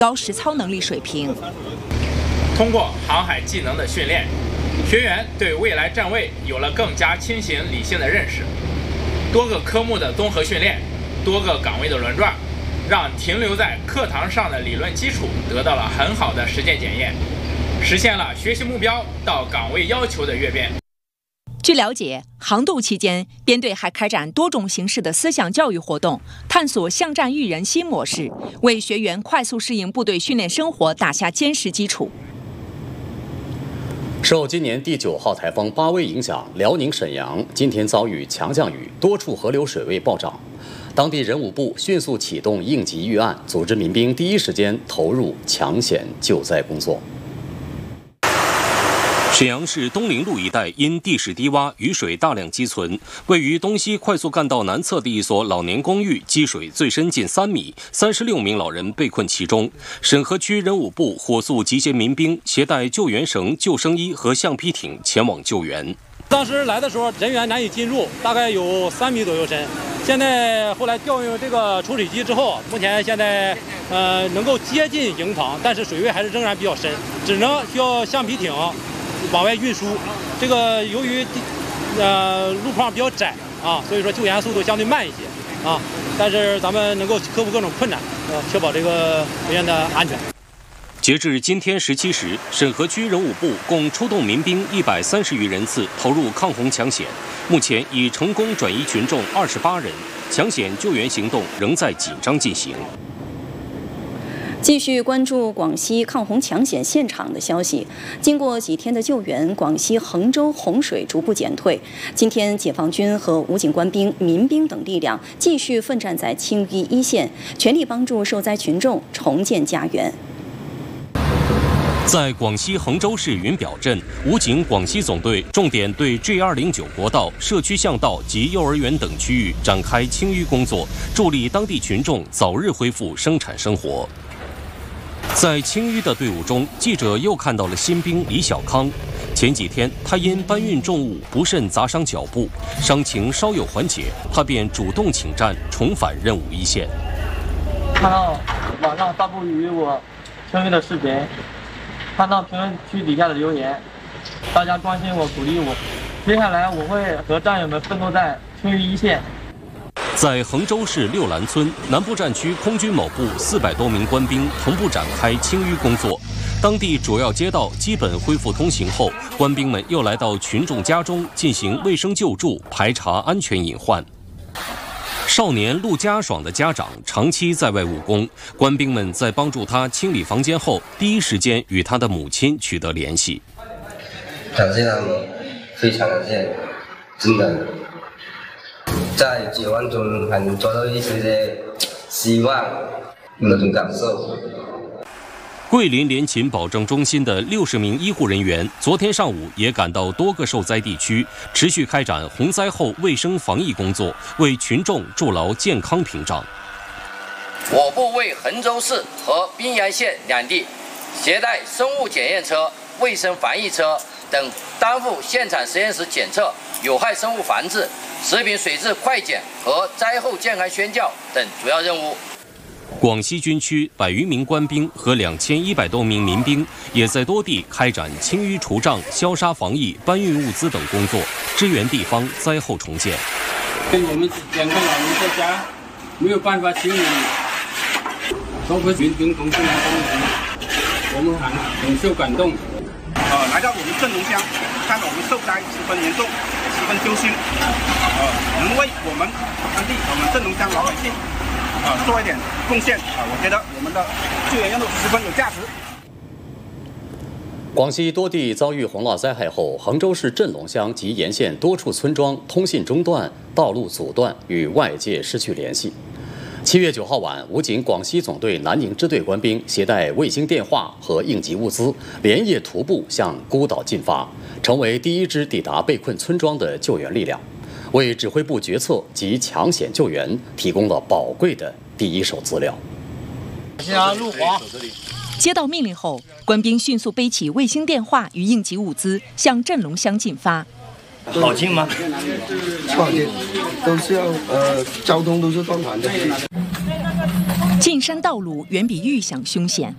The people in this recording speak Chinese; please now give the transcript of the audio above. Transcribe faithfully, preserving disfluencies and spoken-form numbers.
高实操能力水平。 通过航海技能的训练，学员对未来站位有了更加清醒理性的认识。多个科目的综合训练，多个岗位的轮转，让停留在课堂上的理论基础得到了很好的实践检验，实现了学习目标到岗位要求的跃变。 据了解，航渡期间，编队还开展多种形式的思想教育活动，探索巷战育人新模式，为学员快速适应部队训练生活打下坚实基础。 受今年第九号台风巴威影响，辽宁沈阳今天遭遇强降雨，多处河流水位暴涨。当地人武部迅速启动应急预案，组织民兵第一时间投入抢险救灾工作。 沈阳市东陵路一带因地势低洼，雨水大量积存，位于东西快速干道南侧的一所老年公寓积水最深近三米，三十六名老人被困其中。沈河区人武部火速集结民兵，携带救援绳、救生衣和橡皮艇前往救援。 当时来的时候人员难以进入，大概有三米左右深。现在后来调用这个储水机之后，目前现在呃能够接近营房，但是水位还是仍然比较深，只能需要橡皮艇往外运输。这个由于呃路况比较窄啊，所以说救援速度相对慢一些啊，但是咱们能够克服各种困难，呃，确保这个学员的安全。 截至今天十七时，沈河区人武部共出动民兵一百三十余人次投入抗洪抢险，目前已成功转移群众二十八人，抢险救援行动仍在紧张进行。 继续关注广西抗洪抢险现场的消息。经过几天的救援，广西衡州洪水逐步减退。今天，解放军和武警官兵、民兵等力量继续奋战在青衣一线，全力帮助受灾群众重建家园。 在广西衡州市云表镇，武警广西总队重点对 G 二零九国道、社区巷道及幼儿园等区域展开清淤工作，助力当地群众早日恢复生产生活。在清淤的队伍中，记者又看到了新兵李小康。前几天，他因搬运重物不慎砸伤脚部，伤情稍有缓解，他便主动请战，重返任务一线。 看到网上发布于我清淤的视频，看到评论区底下的留言，大家关心我、鼓励我。接下来我会和战友们奋斗在清淤一线。 在衡州市六兰村南部战区空军某部四百多名官兵同步展开清淤工作。当地主要街道基本恢复通行后，官兵们又来到群众家中进行卫生救助，排查安全隐患。少年陆家爽的家长长期在外务工，官兵们在帮助他清理房间后，第一时间与他的母亲取得联系。 感谢他们，非常感谢，真的。在绝望中还能抓到一些些希望，那种感受。 桂林联勤保证中心的六十名医护人员，昨天上午也赶到多个受灾地区，持续开展洪灾后卫生防疫工作，为群众筑牢健康屏障。 我部为衡州市和宾阳县两地携带生物检验车、卫生防疫车等，担负现场实验室检测、有害生物防治、食品水质快检和灾后健康宣教等主要任务。 广西军区百余名官兵和两千一百多名民兵也在多地开展清淤除障、消杀防疫、搬运物资等工作，支援地方灾后重建。 我们两个老人在家没有办法清理，多亏民兵同志们帮忙，我们很很受感动。 呃，来到我们镇龙乡，看到我们受灾十分严重，十分揪心。呃，能为我们当地我们镇龙乡老百姓。啊，做一点贡献啊！我觉得我们的救援任务十分有价值。 广西多地遭遇洪涝灾害后，衡州市镇龙乡及沿线多处村庄通信中断，道路阻断，与外界失去联系。七月九号晚，武警广西总队南宁支队官兵携带卫星电话和应急物资，连夜徒步向孤岛进发，成为第一支抵达被困村庄的救援力量。为指挥部决策及抢险救援提供了宝贵的第一手资料。 接到命令后，官兵迅速背起卫星电话与应急物资，向镇龙乡进发。 好近吗？ 不好近，都是要呃，交通都是断断的。 进山道路远比预想凶险，